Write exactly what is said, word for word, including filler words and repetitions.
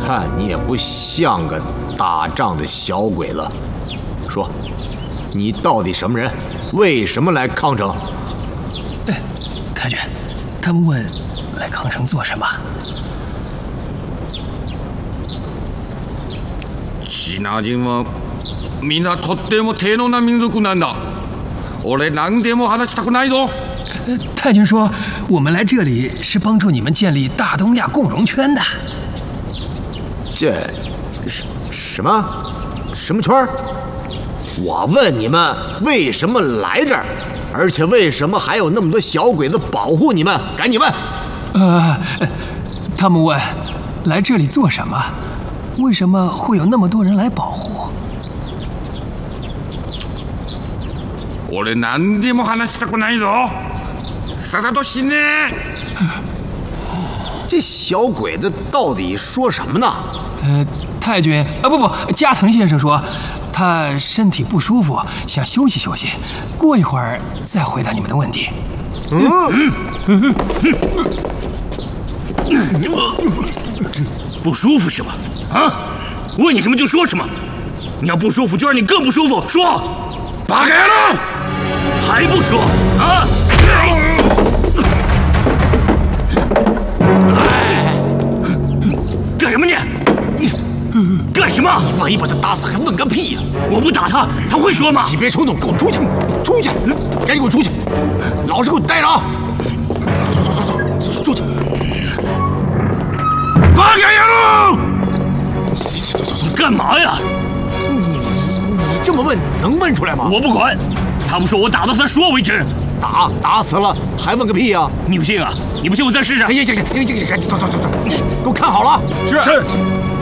看你也不像个打仗的小鬼了。说，你到底什么人？为什么来康城？ 哎，太君，他们问来康城做什么？ シナ人はみんなとっても低能な民族なんだ。俺何でも話したくないぞ。 太君说，我们来这里是帮助你们建立大东亚共荣圈的。 这，什什么？什么圈？我问你们为什么来这儿，而且为什么还有那么多小鬼子保护你们？赶紧问。 呃，他们问，来这里做什么？为什么会有那么多人来保护？ 俺何でも話したくないぞ。さっさと死ね！ 这小鬼子到底说什么呢？ 呃，太君啊，不不，加藤先生说他身体不舒服，想休息休息，过一会儿再回答你们的问题。 嗯，嗯不舒服是吧？啊，问你什么就说什么。你要不舒服，就让你更不舒服。说，八开了，还不说啊？干什么你？你干什么？ 你万一把他打死，还问个屁呀！ 我不打他，他会说吗？ 你别冲动，给我出去！出去！赶紧给我出去！老实给我待着啊！走走走走，出去！ 八开了！走走走，干嘛呀？ 你你这么问，能问出来吗？ 我不管，他们说我打到他说为止。 打打死了还问个屁呀！ 你不信啊？你不信我再试试。 行行行行行行，赶紧走走走走，给我看好了。 是是。